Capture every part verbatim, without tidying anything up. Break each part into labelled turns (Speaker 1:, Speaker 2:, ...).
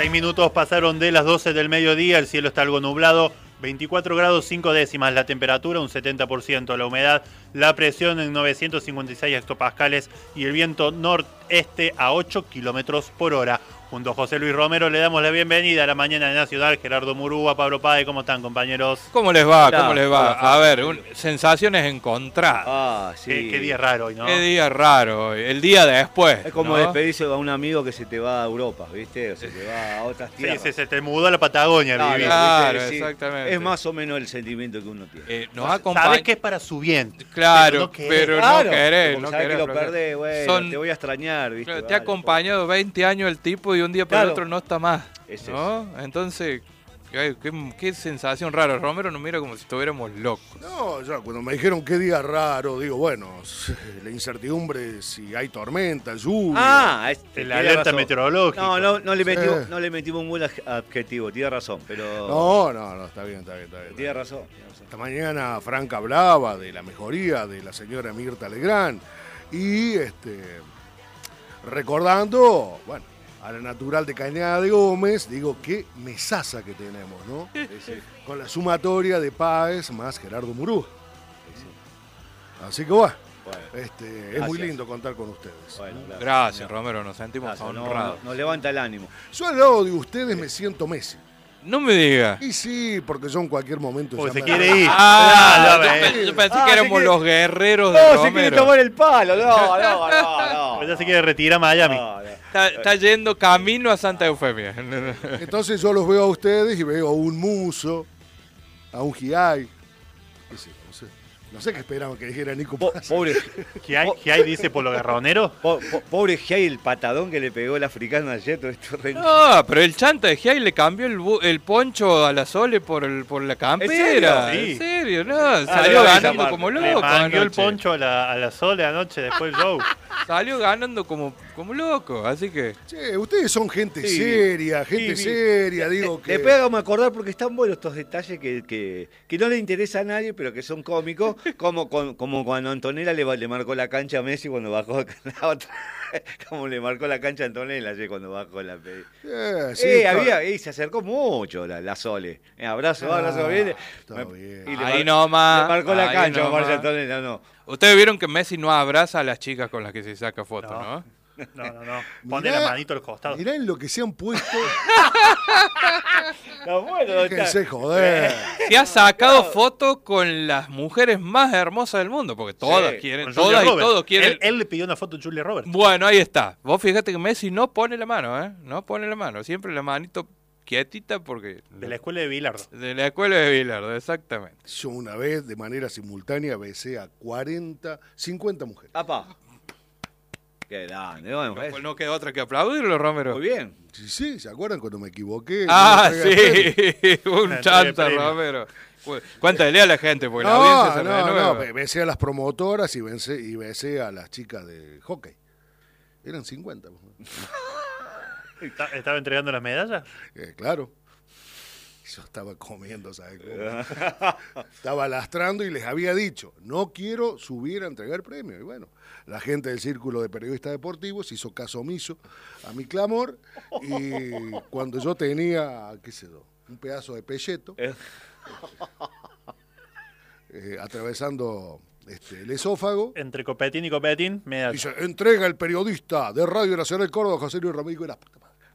Speaker 1: Seis minutos pasaron de las doce del mediodía, el cielo está algo nublado, veinticuatro grados cinco décimas la temperatura, un setenta por ciento la humedad, la presión en novecientos cincuenta y seis hectopascales y el viento noreste a ocho kilómetros por hora. Junto a José Luis Romero le damos la bienvenida a la mañana nacional. Gerardo Murúa, Pablo Páez, ¿cómo están, compañeros?
Speaker 2: ¿Cómo les va?
Speaker 3: Hola,
Speaker 2: ¿Cómo les va?
Speaker 3: hola,
Speaker 2: a ver, un, sensaciones encontradas.
Speaker 3: Ah, sí.
Speaker 1: Qué, qué día raro hoy, ¿no?
Speaker 2: Qué día raro hoy, el día de después.
Speaker 3: Es como
Speaker 2: ¿no?
Speaker 3: despedirse a un amigo que se te va a Europa, ¿viste? O se te va a otras
Speaker 1: Sí,
Speaker 3: tierras.
Speaker 1: se, se te mudó a la Patagonia.
Speaker 3: Claro,
Speaker 1: vivir.
Speaker 2: Claro,
Speaker 3: ¿viste? Sí.
Speaker 2: exactamente.
Speaker 3: Es más o menos el sentimiento que uno tiene.
Speaker 2: Eh, nos acompaña.
Speaker 1: Sabes que es para su bien.
Speaker 2: Claro,
Speaker 1: pero no
Speaker 2: pero
Speaker 1: querés.
Speaker 2: no querés.
Speaker 3: Como
Speaker 2: No
Speaker 3: sabés
Speaker 2: querés,
Speaker 3: que lo
Speaker 2: pero-
Speaker 3: perdés, bueno,
Speaker 2: Son-
Speaker 3: te voy a extrañar, ¿viste?
Speaker 2: Claro, te ha
Speaker 3: Vale,
Speaker 2: acompañado veinte años el tipo y un día para el
Speaker 3: Claro.
Speaker 2: otro no está más.
Speaker 3: Es
Speaker 2: ¿No? Entonces, qué, qué- qué sensación rara. Romero nos mira como si estuviéramos locos.
Speaker 4: No, ya cuando me dijeron qué día raro, digo, bueno, la incertidumbre si hay tormenta, lluvia.
Speaker 3: Ah, es,
Speaker 1: El
Speaker 3: tiene
Speaker 1: alerta
Speaker 3: razón.
Speaker 1: meteorológica.
Speaker 3: No, no, no le metimos,
Speaker 4: Sí.
Speaker 3: no le metimos un buen adjetivo, tiene razón, pero.
Speaker 4: No, no, no, está bien, está bien, está bien.
Speaker 3: Tiene razón. tiene razón.
Speaker 4: Esta mañana Franca hablaba de la mejoría de la señora Mirta Legrand y este recordando, bueno, a la natural de Cañada de Gómez, digo, qué mesaza que tenemos, ¿no?
Speaker 3: Sí, sí.
Speaker 4: Con la sumatoria de Páez más Gerardo Murúa. Así que bueno,
Speaker 3: Bueno,
Speaker 4: este, es
Speaker 3: Gracias.
Speaker 4: muy lindo contar con ustedes.
Speaker 3: bueno, gracias.
Speaker 2: Gracias, Romero, nos sentimos
Speaker 3: Gracias, no,
Speaker 2: honrados.
Speaker 3: no, nos levanta el ánimo.
Speaker 4: Yo al lado de ustedes me siento Messi.
Speaker 2: No me digas.
Speaker 4: Y sí, porque yo en cualquier momento...
Speaker 1: Porque
Speaker 4: ya
Speaker 1: se
Speaker 4: me-
Speaker 1: quiere ir.
Speaker 2: Ah,
Speaker 1: Ya
Speaker 2: yo,
Speaker 1: ves.
Speaker 2: pe- yo pensé
Speaker 3: Ah,
Speaker 2: que
Speaker 3: se
Speaker 2: éramos
Speaker 3: quiere-
Speaker 2: los guerreros de
Speaker 3: No, se quiere
Speaker 2: Romero.
Speaker 3: tomar el palo, no, no, no, no.
Speaker 1: Pero ya se quiere retirar a Miami.
Speaker 3: No, no.
Speaker 2: Está, está yendo camino a Santa Eufemia.
Speaker 4: Entonces yo los veo a ustedes y veo a un Muso, a un Giai. qué sé, No sé, no sé qué esperaban que dijera Nico
Speaker 3: Po-
Speaker 4: Paz.
Speaker 3: Pobre,
Speaker 1: ¿Qué hay, qué hay dice Polo Garronero?
Speaker 3: po- po- pobre Giai, el patadón que le pegó el africano ayer, todo esto re-
Speaker 2: No, pero el chanta de Giai le cambió el, bu- el poncho a la Sole por, el, por la campera.
Speaker 1: serio?
Speaker 2: ¿En
Speaker 1: Sí.
Speaker 2: serio? No,
Speaker 3: no
Speaker 2: salió
Speaker 3: vi esa
Speaker 2: ganando
Speaker 3: parte.
Speaker 2: como
Speaker 1: Le
Speaker 2: loco.
Speaker 1: mangueó el
Speaker 2: anoche.
Speaker 1: poncho a la, a la Sole anoche después del show.
Speaker 2: Salió ganando como, como loco, así que...
Speaker 4: Che, ustedes son gente
Speaker 3: Sí.
Speaker 4: seria, gente
Speaker 3: Sí, sí.
Speaker 4: seria, digo que...
Speaker 3: Después hagamos acordar porque están buenos estos detalles que, que, que no le interesa a nadie, pero que son cómicos, como, con- como cuando Antonella le, va- le marcó la cancha a Messi cuando bajó la otra, como le marcó la cancha a Antonella ayer cuando bajó la pe-
Speaker 4: Eh, sí,
Speaker 3: eh,
Speaker 4: está-
Speaker 3: había, eh, se acercó mucho la, la Sole. Eh, abrazo,
Speaker 4: Ah,
Speaker 3: abrazo, viene.
Speaker 4: está
Speaker 3: Me-
Speaker 4: bien.
Speaker 3: y le
Speaker 2: Ahí
Speaker 3: mar-
Speaker 2: nomás,
Speaker 3: Le marcó la
Speaker 2: ahí
Speaker 3: cancha a
Speaker 2: nomás.
Speaker 3: Marcia Antonella, no.
Speaker 2: Ustedes vieron que Messi no abraza a las chicas con las que se saca fotos,
Speaker 1: No.
Speaker 2: ¿no?
Speaker 1: No, no, no. Pone
Speaker 4: Mirá-
Speaker 1: la manito al costado.
Speaker 4: Mirá en lo que se han puesto,
Speaker 3: No, bueno,
Speaker 4: déjense joder.
Speaker 2: Se ha sacado fotos con las mujeres más hermosas del mundo, porque todas
Speaker 3: Sí,
Speaker 2: quieren,
Speaker 1: Con Julia
Speaker 2: todas y
Speaker 1: Roberts.
Speaker 2: todos quieren...
Speaker 1: Él, él le pidió una foto a Julia Roberts.
Speaker 2: Bueno, ahí está. Vos fíjate que Messi no pone la mano, ¿eh? No pone la mano. Siempre la manito quietita porque...
Speaker 1: De la escuela de Bilardo.
Speaker 2: De la escuela de Bilardo, exactamente.
Speaker 4: Yo una vez, de manera simultánea, besé a cuarenta, cincuenta mujeres.
Speaker 3: Apa. Qué grande, bueno,
Speaker 2: No,
Speaker 3: es-
Speaker 2: pues no queda otra que aplaudirlo, Romero.
Speaker 3: muy bien.
Speaker 4: Sí, sí, ¿se acuerdan cuando me equivoqué?
Speaker 2: Ah,
Speaker 4: No me entregué el premio.
Speaker 2: sí, un
Speaker 1: Entrega
Speaker 2: chanta,
Speaker 1: premio.
Speaker 2: Romero. Cu- Cuéntale a la gente, porque la
Speaker 4: No,
Speaker 2: audiencia se
Speaker 4: no, no,
Speaker 2: renueva.
Speaker 4: be- besé a las promotoras y besé, y besé a las chicas de hockey. Eran cincuenta.
Speaker 1: ¿Está- ¿Estaba entregando las medallas?
Speaker 4: Eh, claro. Yo estaba comiendo, ¿sabes cómo? Estaba lastrando y les había dicho, no quiero subir a entregar premio. Y bueno, la gente del Círculo de Periodistas Deportivos hizo caso omiso a mi clamor y cuando yo tenía, qué sé yo, un pedazo de pelleto,
Speaker 3: Eh.
Speaker 4: eh, atravesando este, el esófago,
Speaker 1: Entre copetín y copetín, medalla.
Speaker 4: dice, entrega el periodista de Radio Nacional Córdoba, José Luis Ramírez, la puta madre.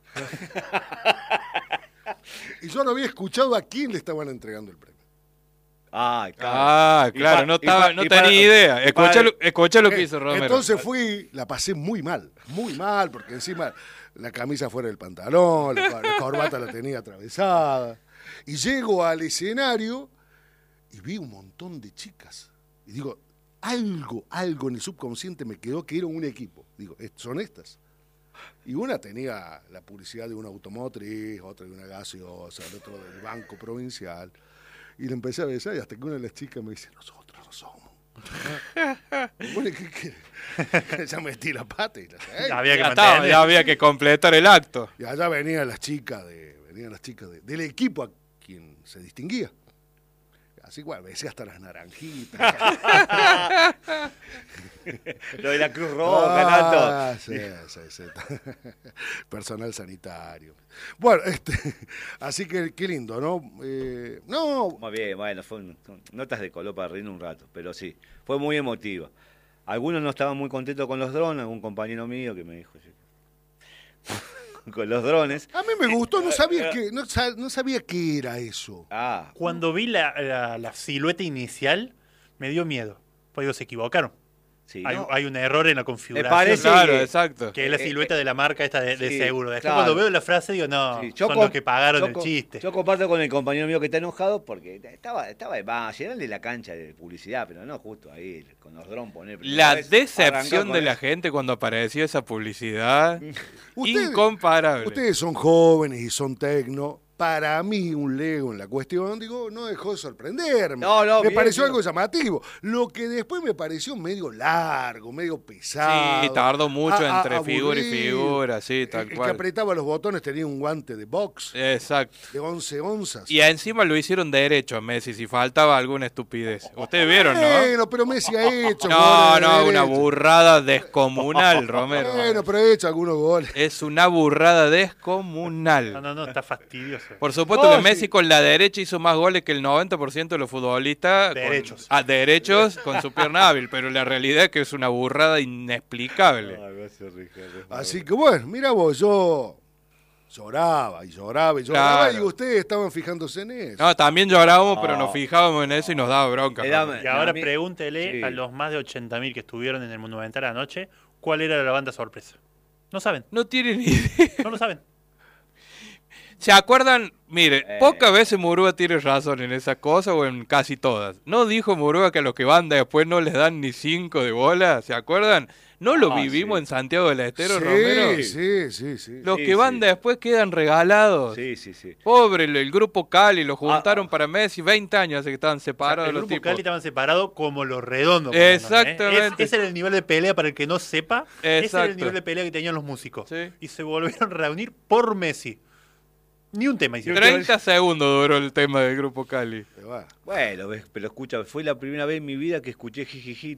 Speaker 4: Y yo no había escuchado a quién le estaban entregando el premio.
Speaker 3: Ah, claro.
Speaker 2: Ah,
Speaker 3: Y
Speaker 2: claro,
Speaker 3: pa-
Speaker 2: no,
Speaker 3: y
Speaker 2: estaba,
Speaker 3: pa-
Speaker 2: no
Speaker 3: y
Speaker 2: tenía
Speaker 3: para-
Speaker 2: idea.
Speaker 3: y para-
Speaker 2: Escucha, lo, escucha lo que
Speaker 4: Eh,
Speaker 2: hizo Romero.
Speaker 4: Entonces fui, la pasé muy mal, muy mal, porque encima la camisa fuera del pantalón, la, cor- la corbata la tenía atravesada. Y llego al escenario y vi un montón de chicas. Y digo, algo, algo en el subconsciente me quedó que era un equipo. Digo, "Est- son estas. Y una tenía la publicidad de una automotriz, otra de una gaseosa, el otro del Banco Provincial. Y le empecé a besar y hasta que una de las chicas me dice, nosotros no somos. Bueno, ¿qué qué? Ya metí la pata y la saqué.
Speaker 1: Había que
Speaker 2: ya, estaba,
Speaker 1: mantener.
Speaker 2: ya había que completar el acto.
Speaker 4: Y allá venían las chicas de, venían las chicas de- del equipo a quien se distinguía. Así que bueno, me decía hasta las naranjitas.
Speaker 3: Lo de la Cruz Roja, Nato.
Speaker 4: Ah, sí, sí, sí. Personal sanitario. Bueno, este, así que qué lindo, ¿no? Eh, no.
Speaker 3: Muy bien, bueno, fue un- son notas de color para reír un rato, pero sí, fue muy emotiva. Algunos no estaban muy contentos con los drones, algún compañero mío que me dijo con los drones.
Speaker 4: A mí me gustó, no sabía que, no, sa- no sabía qué era eso.
Speaker 3: Ah,
Speaker 1: Cuando vi la, la- la silueta inicial, me dio miedo. Pues digo, se equivocaron.
Speaker 3: sí,
Speaker 1: Hay,
Speaker 3: ¿no?
Speaker 1: hay un error en la configuración.
Speaker 3: parece-
Speaker 2: Claro,
Speaker 3: que-
Speaker 2: exacto.
Speaker 1: Que es la
Speaker 3: Eh,
Speaker 1: silueta de la marca esta de, de
Speaker 3: sí,
Speaker 1: seguro. Después
Speaker 3: claro.
Speaker 1: cuando veo la frase digo, no,
Speaker 3: Sí, yo
Speaker 1: son
Speaker 3: com-
Speaker 1: los que pagaron
Speaker 3: yo
Speaker 1: el
Speaker 3: co-
Speaker 1: chiste.
Speaker 3: Yo comparto con el compañero mío que está enojado porque estaba, estaba de más, llenarle la cancha de publicidad, pero no justo ahí, con los drones poner. primera
Speaker 2: La
Speaker 3: vez,
Speaker 2: decepción
Speaker 3: arrancar
Speaker 2: de
Speaker 3: con
Speaker 2: la
Speaker 3: eso.
Speaker 2: gente cuando apareció esa publicidad,
Speaker 4: Ustedes-
Speaker 2: incomparable.
Speaker 4: Ustedes son jóvenes y son tecno. Para mí, un Lego en la cuestión, digo, no dejó de sorprenderme.
Speaker 3: No, no,
Speaker 4: me
Speaker 3: bien,
Speaker 4: pareció
Speaker 3: bien.
Speaker 4: algo llamativo. Lo que después me pareció medio largo, medio pesado.
Speaker 2: Sí, tardó mucho
Speaker 4: a- a-
Speaker 2: entre figura y
Speaker 4: aburrido.
Speaker 2: figura, sí,
Speaker 4: El-
Speaker 2: tal
Speaker 4: el que
Speaker 2: cual.
Speaker 4: apretaba los botones tenía un guante de box
Speaker 2: Exacto.
Speaker 4: de once onzas.
Speaker 2: Y encima lo hicieron derecho a Messi, si faltaba alguna estupidez. Ustedes vieron, ¿no?
Speaker 4: Bueno, pero Messi ha hecho
Speaker 2: No,
Speaker 4: goles de
Speaker 2: no, una
Speaker 4: derecha.
Speaker 2: burrada descomunal, Romero.
Speaker 4: Bueno, pero ha hecho algunos goles.
Speaker 2: Es una burrada
Speaker 1: No,
Speaker 2: descomunal.
Speaker 1: no, no, está fastidioso.
Speaker 2: Por supuesto
Speaker 3: No,
Speaker 2: que Messi
Speaker 3: sí.
Speaker 2: con la derecha hizo más goles que el noventa por ciento de los futbolistas. con-
Speaker 1: Derechos.
Speaker 2: ah, derechos con su pierna hábil, pero la realidad es que es una burrada inexplicable.
Speaker 4: Así que bueno, mira vos, yo lloraba y lloraba y lloraba
Speaker 2: Claro.
Speaker 4: y ustedes estaban fijándose en eso.
Speaker 2: No, también llorábamos, pero
Speaker 3: No.
Speaker 2: nos fijábamos en eso y nos daba bronca.
Speaker 3: Le da-
Speaker 2: Romero.
Speaker 1: Y ahora
Speaker 3: a mí-
Speaker 1: pregúntele
Speaker 3: sí.
Speaker 1: a los más de ochenta mil que estuvieron en el Monumental anoche, ¿cuál era la banda sorpresa? No saben,
Speaker 2: No tienen ni idea.
Speaker 1: no lo saben.
Speaker 2: ¿Se acuerdan? Mire,
Speaker 3: Eh.
Speaker 2: pocas veces Murúa tiene razón en esa cosa o en casi todas. ¿No dijo Murúa que a los que van después no les dan ni cinco de bola? ¿Se acuerdan? ¿No lo
Speaker 3: Ah,
Speaker 2: vivimos
Speaker 3: sí.
Speaker 2: en Santiago del Estero,
Speaker 4: sí,
Speaker 2: Romero?
Speaker 4: sí, sí, sí.
Speaker 2: Los
Speaker 3: Sí,
Speaker 2: que van
Speaker 3: sí.
Speaker 2: después quedan regalados.
Speaker 3: Sí, sí, sí.
Speaker 2: Pobre, el, el grupo Cali lo juntaron
Speaker 3: Ah, ah.
Speaker 2: para Messi, veinte años hace que estaban
Speaker 1: O sea,
Speaker 2: separados
Speaker 1: el
Speaker 2: los
Speaker 1: grupo
Speaker 2: tipos.
Speaker 1: Cali estaban separados como los redondos. por lo menos, ¿eh?
Speaker 2: Exactamente.
Speaker 1: Es- Ese era el nivel de pelea para el que no sepa. Ese era
Speaker 2: Exacto.
Speaker 1: el nivel de pelea que tenían los músicos.
Speaker 2: Sí.
Speaker 1: Y se volvieron a reunir por Messi. Ni un tema hicieron.
Speaker 2: treinta segundos duró el tema del grupo Cali.
Speaker 4: Pero va.
Speaker 3: Bueno, ves, pero escucha, fue la primera vez en mi vida que escuché jijiji